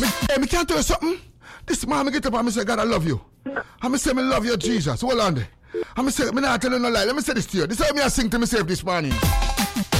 Me can't tell you something. This man, me get up and me say, God, I love you. And me say, me love you, Jesus. Hold on there. And me say, me not tell you no lie. Let me say this to you. This is how me I sing to myself this morning.